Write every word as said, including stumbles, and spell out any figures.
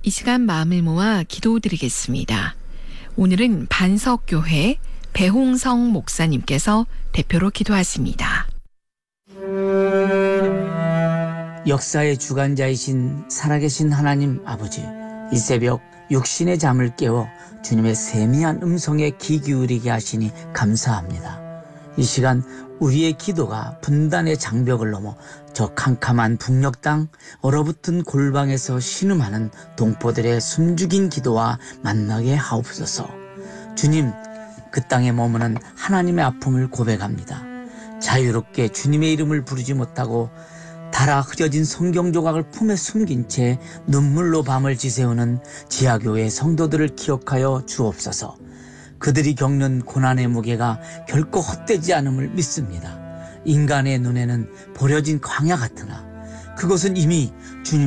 이 시간 마음을 모아 기도드리겠습니다. 오늘은 반석교회 배홍성 목사님께서 대표로 기도하십니다. 역사의 주관자이신 살아계신 하나님 아버지, 이 새벽 육신의 잠을 깨워 주님의 세미한 음성에 귀 기울이게 하시니 감사합니다. 이 시간 우리의 기도가 분단의 장벽을 넘어 저 캄캄한 북녘 땅 얼어붙은 골방에서 신음하는 동포들의 숨죽인 기도와 만나게 하옵소서. 주님, 그 땅에 머무는 하나님의 아픔을 고백합니다. 자유롭게 주님의 이름을 부르지 못하고 달아 흐려진 성경 조각을 품에 숨긴 채 눈물로 밤을 지새우는 지하교회 성도들을 기억하여 주옵소서. 그들이 겪는 고난의 무게가 결코 헛되지 않음을 믿습니다. 인간의 눈에는 버려진 광야 같으나 그것은 이미 주님